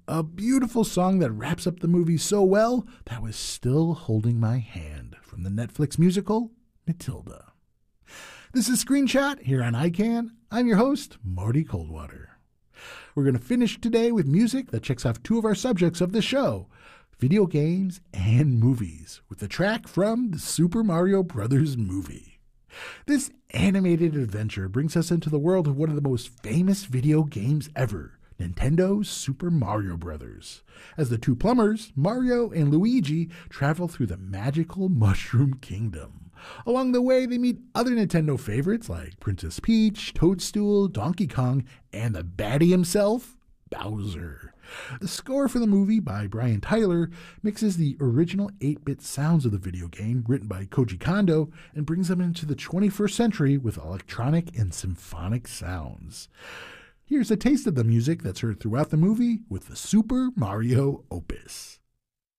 A beautiful song that wraps up the movie so well that was still holding my hand from the Netflix musical Matilda. This is Screenshot here on iCan. I'm your host, Marty Coldwater. We're going to finish today with music that checks off two of our subjects of the show, video games and movies, with the track from the Super Mario Bros. Movie. This animated adventure brings us into the world of one of the most famous video games ever, Nintendo's Super Mario Bros. As the two plumbers, Mario and Luigi, travel through the magical Mushroom Kingdom. Along the way, they meet other Nintendo favorites like Princess Peach, Toadstool, Donkey Kong, and the baddie himself, Bowser. The score for the movie by Brian Tyler mixes the original 8-bit sounds of the video game written by Koji Kondo and brings them into the 21st century with electronic and symphonic sounds. Here's a taste of the music that's heard throughout the movie with the Super Mario Opus.